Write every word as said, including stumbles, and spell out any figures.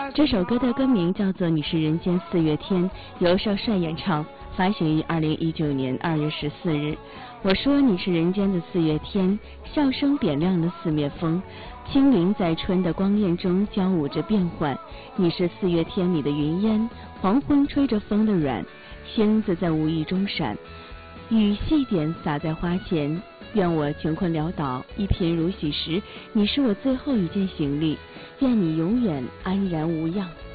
这首歌的歌名叫做《你是人间四月天》，由少帅演唱，发行于二零一九年二月十四日。我说你是人间的四月天，笑声点亮了四面风，清灵在春的光艳中交舞着变幻。你是四月天里的云烟，黄昏吹着风的软，星子在无意中闪，雨细点洒在花前。愿我穷困潦倒，一贫如洗时，你是我最后一件行李。愿你永远安然无恙。